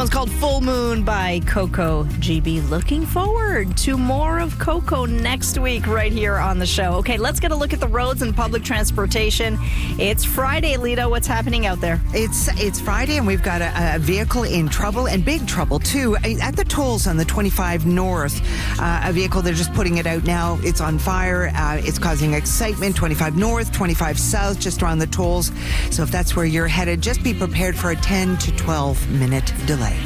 one's called Full Moon by Coco GB. Looking forward to more of Coco next week right here on the show. Okay, let's get a look at the roads and public transportation. It's Friday, Lita. What's happening out there? It's Friday, and we've got a vehicle in trouble, and big trouble, too. At the tolls on the 25 North, a vehicle, they're just putting it out now. It's on fire. It's causing excitement. 25 North, 25 South, just around the tolls. So if that's where you're headed, just be prepared for a 10 to 12 minute delay.